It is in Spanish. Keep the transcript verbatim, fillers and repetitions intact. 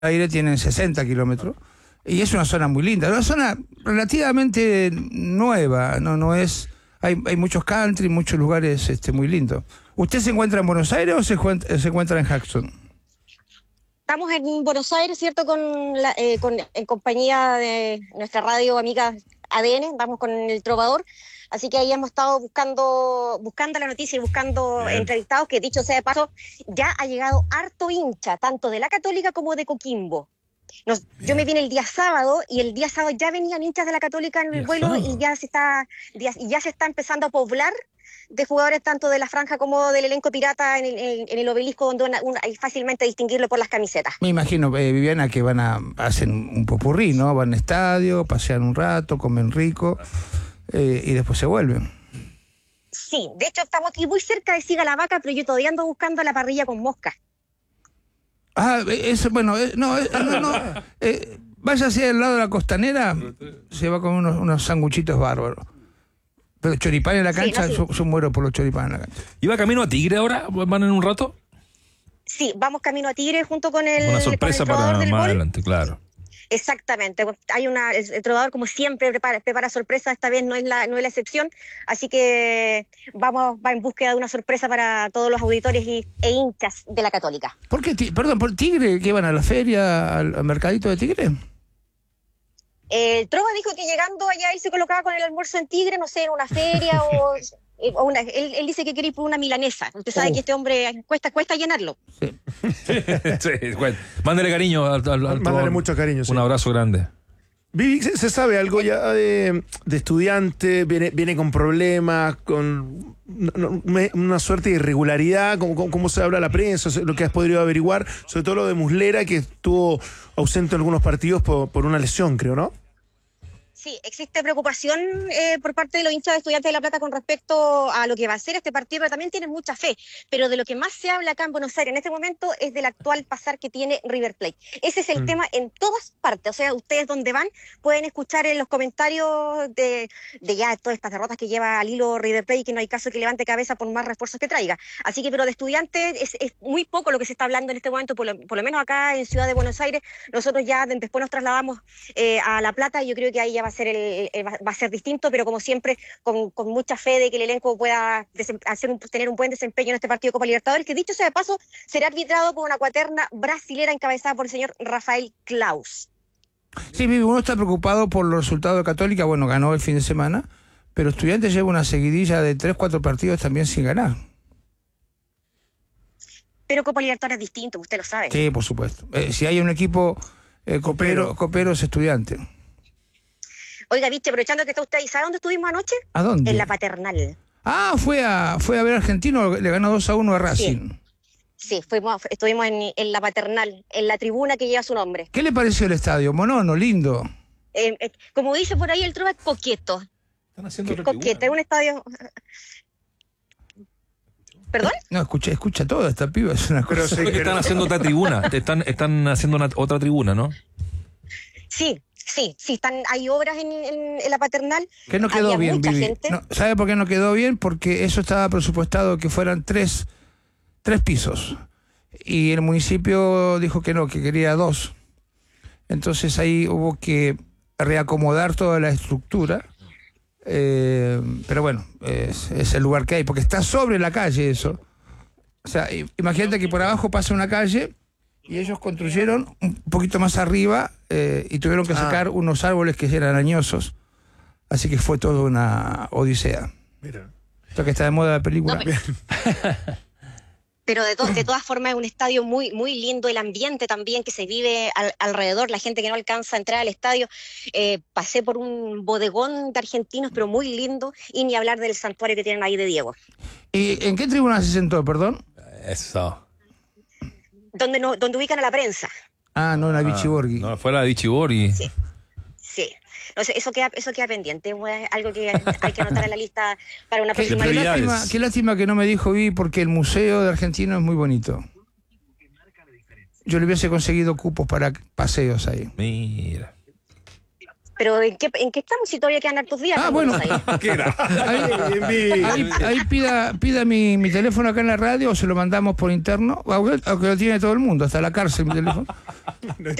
Aires tienen sesenta kilómetros. Y es una zona muy linda, una zona relativamente nueva, no no es hay hay muchos country, muchos lugares este muy lindos. ¿Usted se encuentra en Buenos Aires o se encuentra, se encuentra en Jackson? Estamos en Buenos Aires, ¿cierto? Con, la, eh, con en compañía de nuestra radio amiga A D N, vamos con el Trovador. Así que ahí hemos estado buscando buscando la noticia y buscando Bien. entrevistados, que dicho sea de paso, ya ha llegado harto hincha, tanto de la Católica como de Coquimbo. Nos, yo me vine el día sábado y el día sábado ya venían hinchas de la Católica en el vuelo y ya se está y ya se está empezando a poblar de jugadores tanto de la franja como del elenco pirata en el, en, en el obelisco, donde una, una, hay fácilmente distinguirlo por las camisetas. Me imagino, eh, Viviana, que van a hacen un popurrí, ¿no? Van al estadio, pasean un rato, comen rico eh, y después se vuelven. Sí, de hecho estamos aquí muy cerca de Siga la Vaca, pero yo todavía ando buscando la parrilla con mosca. Ah, eso, bueno, eh, no, eh, no, no eh, vaya hacia el lado de la costanera, se va con unos, unos sanguchitos bárbaros. Pero choripán en la cancha, sí, no, sí. yo, yo muero por los choripanes en la cancha. ¿Iba camino a Tigre ahora? ¿Van en un rato? Sí, vamos camino a Tigre junto con el Una sorpresa con el para del más gol. adelante, claro. Exactamente, hay una, el Trovador como siempre prepara, prepara sorpresa, esta vez no es la no es la excepción, así que vamos va en búsqueda de una sorpresa para todos los auditores y, e hinchas de la Católica. ¿Por qué? Perdón, ¿por Tigre? ¿Qué van a la feria, al, al mercadito de Tigre? El Trova dijo que llegando allá él se colocaba con el almuerzo en Tigre, no sé, en una feria o... O una, él, él dice que quiere ir por una milanesa. Usted sabe uh. que este hombre cuesta cuesta llenarlo. Sí. sí, bueno. Mándale cariño al, al, al Mándale mucho cariño. Un sí. abrazo grande. Vivi, ¿se, ¿se sabe algo ya de, de estudiante? ¿Viene, viene con problemas, con una, una suerte de irregularidad? ¿Cómo, cómo, cómo se habla la prensa? Lo que has podido averiguar, sobre todo lo de Muslera, que estuvo ausente en algunos partidos por, por una lesión, creo, ¿no? Sí, existe preocupación eh, por parte de los hinchas de Estudiantes de La Plata con respecto a lo que va a ser este partido, pero también tienen mucha fe. Pero de lo que más se habla acá en Buenos Aires en este momento es del actual pasar que tiene River Plate. Ese es el mm. tema en todas partes. O sea, ustedes donde van pueden escuchar en los comentarios de, de ya todas estas derrotas que lleva al hilo River Plate, que no hay caso que levante cabeza por más refuerzos que traiga. Así que, pero de Estudiantes es, es muy poco lo que se está hablando en este momento, por lo, por lo menos acá en Ciudad de Buenos Aires. Nosotros ya después nos trasladamos eh, a La Plata y yo creo que ahí ya va a ser el, el va a ser distinto, pero como siempre con, con mucha fe de que el elenco pueda hacer un, tener un buen desempeño en este partido de Copa Libertadores, que dicho sea de paso será arbitrado por una cuaterna brasilera encabezada por el señor Rafael Klaus. Sí, uno está preocupado por los resultados de Católica. Bueno, ganó el fin de semana, pero Estudiantes lleva una seguidilla de tres, cuatro partidos también sin ganar. Pero Copa Libertadores es distinto, usted lo sabe. Sí, por supuesto. Eh, si hay un equipo eh, copero, copero es Estudiante. Oiga, viste, aprovechando que está usted ahí, ¿sabe dónde estuvimos anoche? ¿A dónde? En La Paternal. Ah, fue a fue a ver a Argentino, le ganó dos a uno a Racing. Sí, sí fuimos, estuvimos en, en La Paternal, en la tribuna que lleva su nombre. ¿Qué le pareció el estadio? Monono, lindo. Eh, eh, como dice por ahí el Trova, coqueto. Están haciendo otra coqueto, tribuna, es un estadio... ¿Perdón? No, escucha, escucha todo, esta piba es una cosa. Pero sí, están haciendo otra tribuna, están, están haciendo una, otra tribuna, ¿no? Sí, sí, sí, están, hay obras en, en, en La Paternal. Que no quedó Había bien, mucha Vivi. gente. No, ¿sabe por qué no quedó bien? Porque eso estaba presupuestado que fueran tres, tres pisos. Y el municipio dijo que no, que quería dos. Entonces ahí hubo que reacomodar toda la estructura. Eh, pero bueno, es, es el lugar que hay, porque está sobre la calle eso. O sea, imagínate que por abajo pasa una calle y ellos construyeron un poquito más arriba eh, y tuvieron que sacar ah. unos árboles que eran añosos. Así que fue toda una odisea. Mira. Esto que está de moda la película. No, pero... Pero de, to de todas formas es un estadio muy muy lindo, el ambiente también que se vive al alrededor, la gente que no alcanza a entrar al estadio. Eh, pasé por un bodegón de argentinos, pero muy lindo, y ni hablar del santuario que tienen ahí de Diego. ¿Y en qué tribuna se sentó, perdón? Eso. Donde, no, donde ubican a la prensa. Ah, no, en la Vichy Borghi. No, fue la Vichy Borghi. Sí, sí. No sé, eso queda, eso queda pendiente, es algo que hay que anotar en la lista para una próxima. Qué lástima, qué lástima que no me dijo Vi, porque el Museo de Argentino es muy bonito. Yo le hubiese conseguido cupos para paseos ahí. Mira. Pero ¿en qué, ¿en qué estamos si todavía quedan hartos días? Ah, en bueno. Buenos Aires? ¿Qué era? Ahí, ahí, ahí pida, pida mi, mi teléfono acá en la radio o se lo mandamos por interno, aunque, aunque lo tiene todo el mundo, hasta la cárcel mi teléfono.